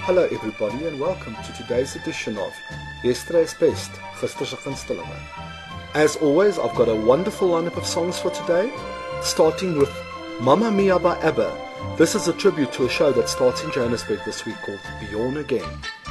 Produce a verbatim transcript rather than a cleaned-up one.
Hello everybody and welcome to today's edition of Yesterday's Best, Gister se gunstelinge. As always, I've got a wonderful lineup of songs for today, starting with Mamma Mia by ABBA. This is a tribute to a show that starts in Johannesburg this week called Bjorn Again.